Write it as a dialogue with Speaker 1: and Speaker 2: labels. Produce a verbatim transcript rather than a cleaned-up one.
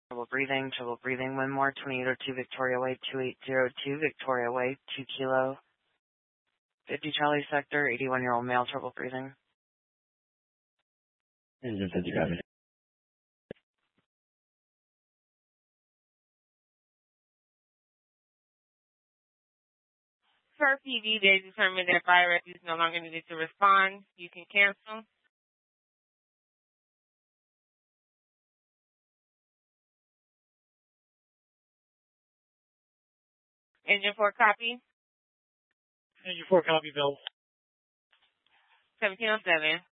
Speaker 1: Trouble breathing, trouble breathing. One more, twenty-eight oh two Victoria Way, two eight zero two Victoria Way, two kilo, fifty Charlie Sector, eighty-one-year-old male, trouble breathing.
Speaker 2: Engine fifty driving.
Speaker 3: Per P D, they determined that fire rescue is no longer needed to respond. You can cancel. Engine four copy.
Speaker 4: Engine four copy, Bill.
Speaker 3: seventeen oh seven.